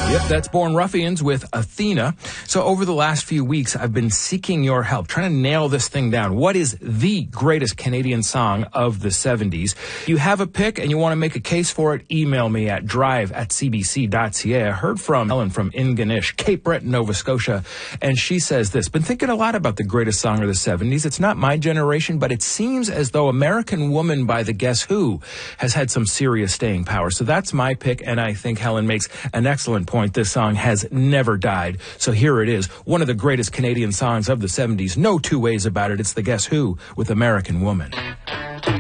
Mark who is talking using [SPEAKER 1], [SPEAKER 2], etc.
[SPEAKER 1] Yep, that's Born Ruffians with Athena. So over the last few weeks, I've been seeking your help, trying to nail this thing down. What is the greatest Canadian song of the 70s? You have a pick and you want to make a case for it, email me at drive@cbc.ca. I heard from Ellen from Ingonish, Cape Breton, Nova Scotia, and she says this: been thinking a lot about the greatest song of the 70s. It's not my generation, but it seems as though American Woman by the Guess Who has had some serious staying power. So that's my pick, and I think Helen makes an excellent point. This song has never died. So here it is, one of the greatest Canadian songs of the 70s. No two ways about it. It's the Guess Who with American Woman.